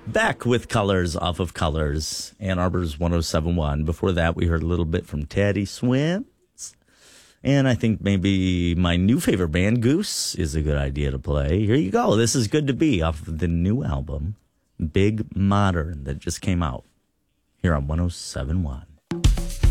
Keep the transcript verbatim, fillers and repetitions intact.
Back with Colors off of Colors, Ann Arbor's one oh seven point one. Before that, we heard a little bit from Teddy Swims. And I think maybe my new favorite band, Goose, is a good idea to play. Here you go. This is Good to Be off of the new album, Big Modern, that just came out here on one oh seven point one.